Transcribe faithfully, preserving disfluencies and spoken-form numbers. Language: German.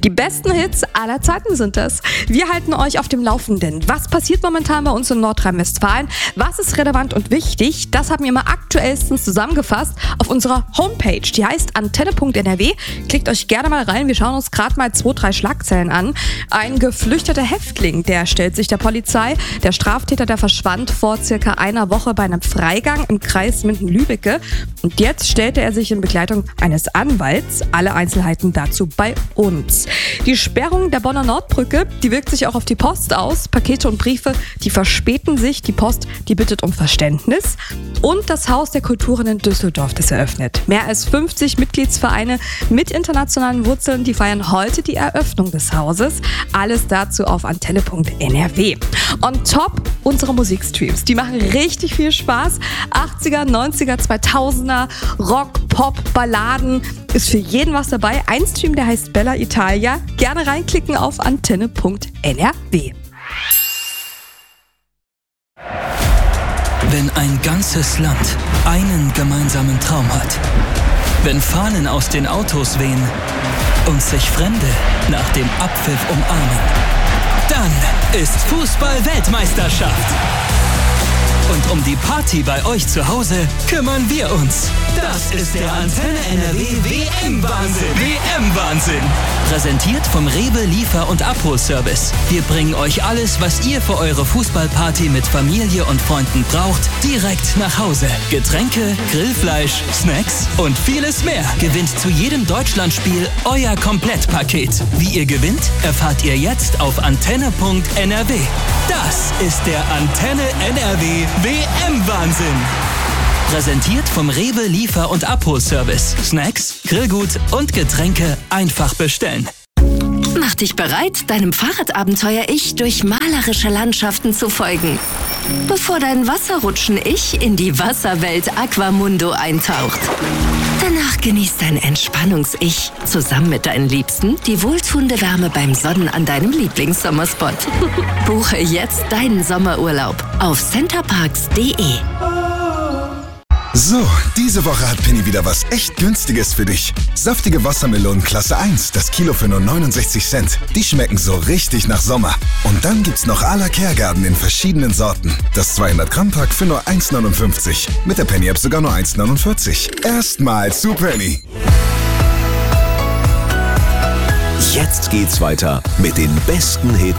Die besten Hits aller Zeiten sind das. Wir halten euch auf dem Laufenden. Was passiert momentan bei uns in Nordrhein-Westfalen? Was ist relevant und wichtig? Das haben wir mal aktuellstens zusammengefasst auf unserer Homepage. Die heißt antenne punkt n r w. Klickt euch gerne mal rein. Wir schauen uns gerade mal zwei, drei Schlagzeilen an. Ein geflüchteter Häftling, der stellt sich der Polizei. Der Straftäter, der verschwand vor circa einer Woche bei einem Freigang im Kreis Minden-Lübbecke. Und jetzt stellte er sich in Begleitung eines Anwalts. Alle Einzelheiten dazu bei uns. Die Sperrung der Bonner Nordbrücke, die wirkt sich auch auf die Post aus. Pakete und Briefe, die verspäten sich. Die Post, die bittet um Verständnis. Und das Haus der Kulturen in Düsseldorf ist eröffnet. Mehr als fünfzig Mitgliedsvereine mit internationalen Wurzeln, die feiern heute die Eröffnung des Hauses. Alles dazu auf antenne punkt n r w. On top unsere Musikstreams. Die machen richtig viel Spaß. achtziger, neunziger, zweitausender, Rock, Pop, Balladen. Ist für jeden was dabei. Ein Stream, der heißt Bella Italia. Gerne reinklicken auf antenne punkt n r w. Wenn ein ganzes Land einen gemeinsamen Traum hat, wenn Fahnen aus den Autos wehen und sich Fremde nach dem Abpfiff umarmen, dann ist Fußball-Weltmeisterschaft. Und um die Party bei euch zu Hause kümmern wir uns. Das ist der Antenne N R W W M-Wahnsinn. W M-Wahnsinn. Präsentiert vom Rewe Liefer- und Abholservice. Wir bringen euch alles, was ihr für eure Fußballparty mit Familie und Freunden braucht, direkt nach Hause. Getränke, Grillfleisch, Snacks und vieles mehr. Gewinnt zu jedem Deutschlandspiel euer Komplettpaket. Wie ihr gewinnt, erfahrt ihr jetzt auf antenne punkt n r w. Das ist der Antenne N R W W M-Wahnsinn. Präsentiert vom Rewe Liefer- und Abholservice. Snacks, Grillgut und Getränke einfach bestellen. Mach dich bereit, deinem Fahrradabenteuer-Ich durch malerische Landschaften zu folgen. Bevor dein Wasserrutschen-Ich in die Wasserwelt Aquamundo eintaucht. Danach genießt dein Entspannungs-Ich zusammen mit deinen Liebsten die wohltuende Wärme beim Sonnen an deinem Lieblingssommerspot. Buche jetzt deinen Sommerurlaub auf centerparks punkt d e. So, diese Woche hat Penny wieder was echt Günstiges für dich. Saftige Wassermelonen Klasse eins, das Kilo für nur neunundsechzig Cent. Die schmecken so richtig nach Sommer. Und dann gibt's noch à la Kergarten in verschiedenen Sorten. Das zweihundert Gramm Pack für nur eins neunundfünfzig. Mit der Penny App sogar nur eins neunundvierzig. Erstmal zu Penny. Jetzt geht's weiter mit den besten Hits